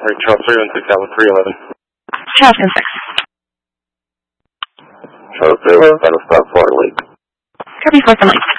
Right, Charles 316, Alpha 311. Charles 16. Charles 311, final stop, Fort Lake. Copy, 4 Lake.